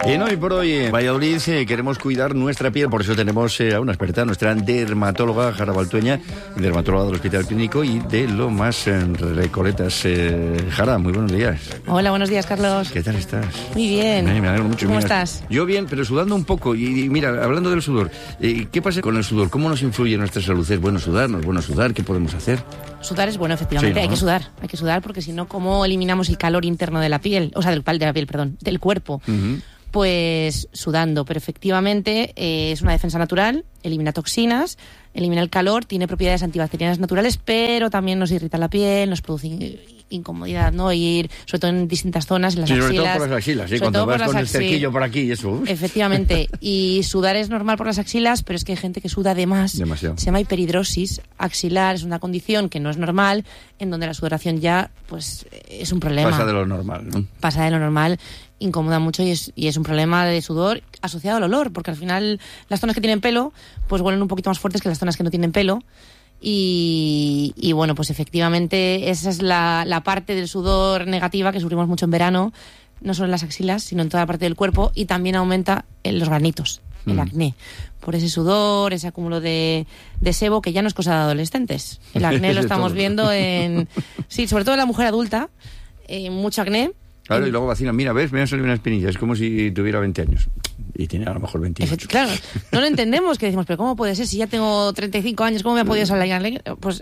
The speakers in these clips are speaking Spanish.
En Hoy por Hoy en Valladolid queremos cuidar nuestra piel, por eso tenemos a una experta, nuestra dermatóloga Jara Baltueña, dermatóloga del Hospital Clínico y de Lomas Recoletas. Jara, muy buenos días. Hola, buenos días, Carlos. ¿Qué tal estás? Muy bien. Me alegro mucho. ¿Cómo Mira, estás? Yo bien, pero sudando un poco. Y mira, hablando del sudor, ¿qué pasa con el sudor? ¿Cómo nos influye en nuestra salud? ¿Es bueno sudar? ¿No es bueno sudar? ¿Qué podemos hacer? Sudar es bueno, efectivamente. Sí, ¿no? Hay que sudar porque si no, ¿cómo eliminamos el calor interno de la piel? O sea, del cuerpo. Uh-huh. Pues sudando, pero efectivamente es una defensa natural, elimina toxinas, elimina el calor, tiene propiedades antibacterianas naturales, pero también nos irrita la piel, nos produce incomodidad, ¿no? Ir, sobre todo en distintas zonas, en las axilas. Sobre todo por las axilas, ¿sí? Cuando vas con el cerquillo por aquí y eso. Efectivamente, y sudar es normal por las axilas, pero es que hay gente que suda de más. Demasiado. Se llama hiperhidrosis axilar, es una condición que no es normal, en donde la sudoración ya, pues, es un problema. Pasa de lo normal, ¿no? Pasa de lo normal, incomoda mucho y es un problema de sudor asociado al olor, porque al final las zonas que tienen pelo pues huelen un poquito más fuertes que las zonas que no tienen pelo y bueno, pues efectivamente esa es la parte del sudor negativa que sufrimos mucho en verano, no solo en las axilas sino en toda la parte del cuerpo, y también aumenta en los granitos, el acné, por ese sudor, ese acúmulo de sebo que ya no es cosa de adolescentes. El acné lo estamos viendo sí, sobre todo en la mujer adulta, mucho acné. Claro, y luego vacilan, mira, ves, me han salido una espinilla, es como si tuviera 20 años. Y tiene a lo mejor 28. Claro, no lo entendemos, que decimos, pero ¿cómo puede ser? Si ya tengo 35 años, ¿cómo me ha podido salir acné? Pues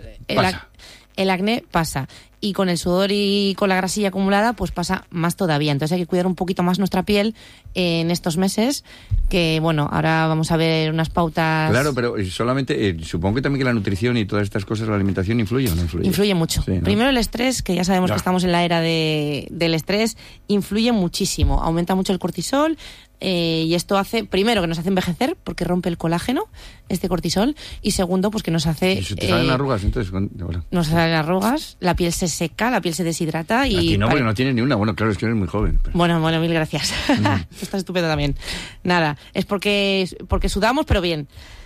el acné pasa. Y con el sudor y con la grasilla acumulada, pues pasa más todavía. Entonces hay que cuidar un poquito más nuestra piel en estos meses, que bueno, ahora vamos a ver unas pautas... Claro, pero solamente, supongo que también que la nutrición y todas estas cosas, la alimentación influye o no influye. Influye mucho. Sí, ¿no? Primero el estrés, que ya sabemos que estamos en la era del estrés, influye muchísimo. Aumenta mucho el cortisol, y esto hace, primero, que nos hace envejecer, porque rompe el colágeno, este cortisol, y segundo, pues que nos hace... ¿Y se te salen arrugas entonces? Bueno. Nos salen arrugas, la piel se seca, la piel se deshidrata y... Aquí no, porque no tienes ni una. Bueno, claro, es que eres muy joven. Pero... Bueno, mil gracias. Estás estupendo también. Nada, es porque sudamos, pero bien.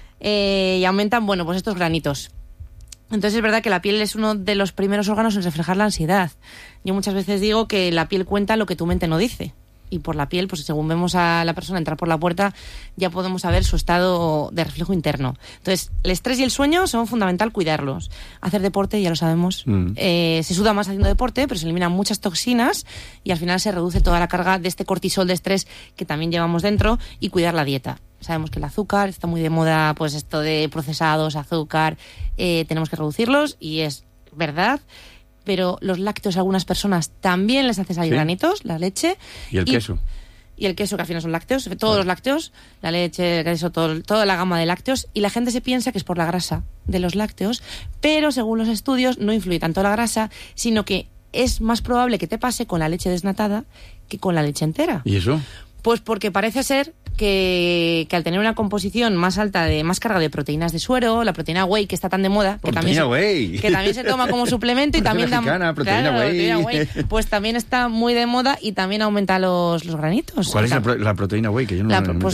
Y aumentan, bueno, pues estos granitos. Entonces es verdad que la piel es uno de los primeros órganos en reflejar la ansiedad. Yo muchas veces digo que la piel cuenta lo que tu mente no dice. Y por la piel, pues según vemos a la persona entrar por la puerta, ya podemos saber su estado de reflejo interno. Entonces, el estrés y el sueño son fundamental cuidarlos. Hacer deporte, ya lo sabemos. Se suda más haciendo deporte, pero se eliminan muchas toxinas y al final se reduce toda la carga de este cortisol de estrés que también llevamos dentro, y cuidar la dieta. Sabemos que el azúcar está muy de moda, pues esto de procesados, azúcar, tenemos que reducirlos, y es verdad. Pero los lácteos a algunas personas también les hace salir granitos, la leche. ¿Y el queso? Y el queso, que al final son lácteos, todos los lácteos, la leche, el queso, toda la gama de lácteos. Y la gente se piensa que es por la grasa de los lácteos, pero según los estudios no influye tanto la grasa, sino que es más probable que te pase con la leche desnatada que con la leche entera. ¿Y eso? Pues porque parece ser que al tener una composición más alta, más carga de proteínas de suero, la proteína whey, que está tan de moda, que también se toma como suplemento y también proteína whey, pues también está muy de moda y también aumenta los granitos. ¿Cuál es la proteína whey? Que yo no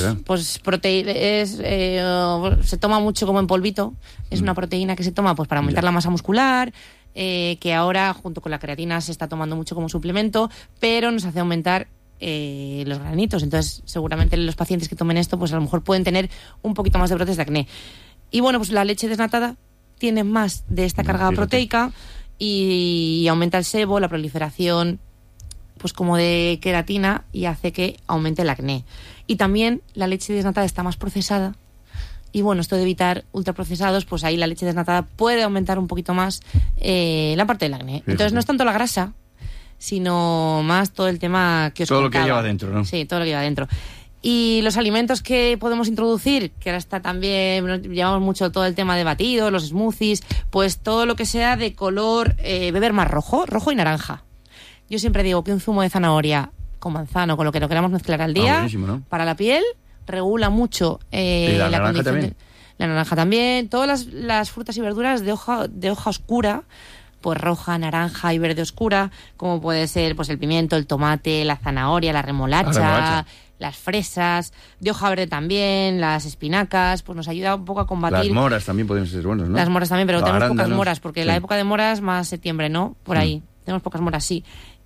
se toma mucho como en polvito. Es una proteína que se toma pues para aumentar la masa muscular, que ahora junto con la creatina se está tomando mucho como suplemento, pero nos hace aumentar los granitos. Entonces seguramente los pacientes que tomen esto pues a lo mejor pueden tener un poquito más de brotes de acné. Y bueno, pues la leche desnatada tiene más de esta carga proteica y aumenta el sebo, la proliferación pues como de queratina, y hace que aumente el acné. Y también la leche desnatada está más procesada. Y bueno, esto de evitar ultraprocesados, pues ahí la leche desnatada puede aumentar un poquito más la parte del acné. Entonces no es tanto la grasa, sino más todo el tema que os todo contaba. Lo que lleva dentro, ¿no? Sí, todo lo que lleva dentro. Y los alimentos que podemos introducir, que ahora está también, llevamos mucho todo el tema de batidos, los smoothies, pues todo lo que sea de color, beber más rojo y naranja. Yo siempre digo que un zumo de zanahoria con manzano, con lo que lo queramos mezclar al día, ¿no? Para la piel, regula mucho la naranja también. La naranja también. Todas las frutas y verduras de hoja oscura, pues roja, naranja y verde oscura, como puede ser pues el pimiento, el tomate, la zanahoria, la remolacha, las fresas, de hoja verde también, las espinacas, pues nos ayuda un poco a combatir. Las moras también pueden ser buenas, ¿no? Las moras también, pero tenemos pocas moras, porque sí. La época de moras más septiembre, ¿no? Por ahí. Tenemos pocas moras, sí.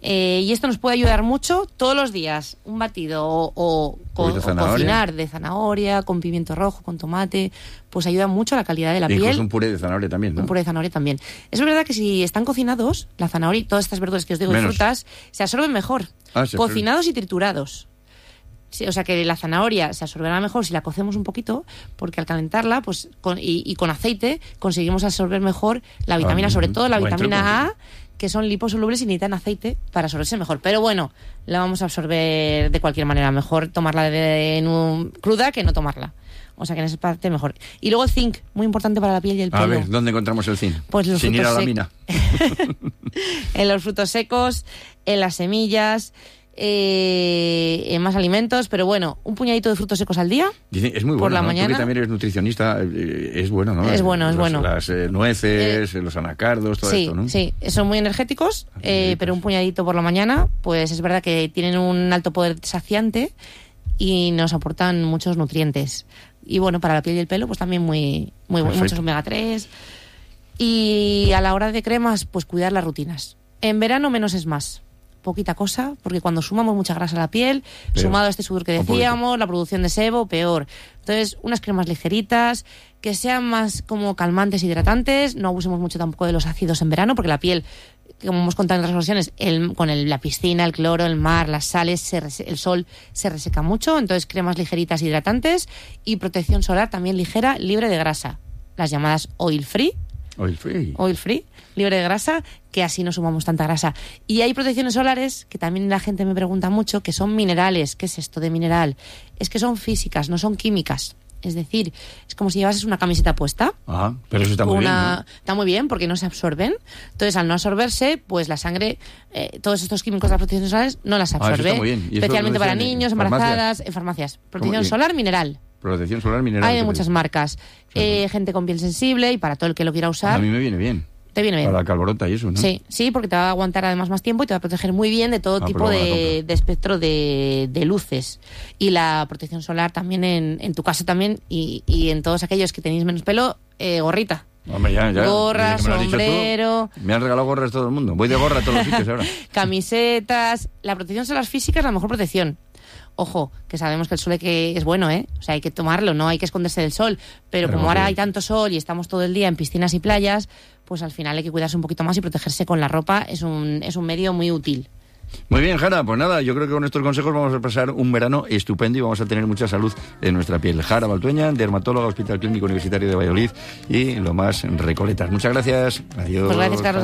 Y esto nos puede ayudar mucho todos los días. Un batido o cocinar de zanahoria, con pimiento rojo, con tomate, pues ayuda mucho a la calidad de la piel. Incluso un puré de zanahoria también, ¿no? Un puré de zanahoria también. Es verdad que si están cocinados, la zanahoria y todas estas verduras que os digo y frutas, se absorben mejor. Cocinados y triturados. Sí, o sea que la zanahoria se absorberá mejor si la cocemos un poquito, porque al calentarla pues con aceite conseguimos absorber mejor la vitamina, sobre todo la vitamina A, que son liposolubles y necesitan aceite para absorberse mejor. Pero bueno, la vamos a absorber de cualquier manera. Mejor tomarla cruda que no tomarla. O sea que en esa parte mejor. Y luego el zinc, muy importante para la piel y el pelo. A ver, ¿dónde encontramos el zinc? Pues sin ir a la mina. En los frutos secos, en las semillas, en más alimentos, pero bueno, un puñadito de frutos secos al día. Dicen, es muy bueno, por la mañana. Tú que también eres nutricionista, es bueno, ¿no? Es bueno. Las nueces, los anacardos, todo esto, ¿no? Sí, son muy energéticos, pero un puñadito por la mañana, pues es verdad que tienen un alto poder saciante y nos aportan muchos nutrientes. Y bueno, para la piel y el pelo, pues también muy muchos omega 3. Y a la hora de cremas, pues cuidar las rutinas. En verano menos es más. Poquita cosa, porque cuando sumamos mucha grasa a la piel, peor. Sumado a este sudor que decíamos, la producción de sebo, peor. Entonces, unas cremas ligeritas, que sean más como calmantes, hidratantes, no abusemos mucho tampoco de los ácidos en verano, porque la piel, como hemos contado en otras ocasiones, con la piscina, el cloro, el mar, las sales, el sol se reseca mucho, entonces cremas ligeritas, hidratantes, y protección solar también ligera, libre de grasa, las llamadas oil free, libre de grasa, que así no sumamos tanta grasa. Y hay protecciones solares, que también la gente me pregunta mucho, que son minerales. ¿Qué es esto de mineral? Es que son físicas, no son químicas. Es decir, es como si llevases una camiseta puesta. Ajá, pero eso está muy bien, ¿no? Está muy bien porque no se absorben. Entonces, al no absorberse, pues la sangre, todos estos químicos de las protecciones solares no las absorbe. Eso está muy bien. ¿Y especialmente para niños, embarazadas, en farmacias. Protección solar mineral. Protección solar mineral. Hay de muchas marcas. Gente con piel sensible y para todo el que lo quiera usar. A mí me viene bien. Te viene bien. Para la calborota y eso, ¿no? Sí, porque te va a aguantar además más tiempo y te va a proteger muy bien de todo tipo de espectro de luces. Y la protección solar también en tu casa también y en todos aquellos que tenéis menos pelo, gorrita. Hombre, ya. Gorra, sombrero. Me han regalado gorras todo el mundo. Voy de gorra a todos los sitios ahora. Camisetas. La protección solar física es la mejor protección. Ojo, que sabemos que el sol es bueno, ¿eh? O sea, hay que tomarlo, no hay que esconderse del sol. Pero como ahora hay tanto sol y estamos todo el día en piscinas y playas, pues al final hay que cuidarse un poquito más y protegerse con la ropa. Es un medio muy útil. Muy bien, Jara, pues nada, yo creo que con estos consejos vamos a pasar un verano estupendo y vamos a tener mucha salud en nuestra piel. Jara Baltueña, dermatóloga, Hospital Clínico Universitario de Valladolid y lo más Recoletas. Muchas gracias. Adiós. Pues gracias, Carlos.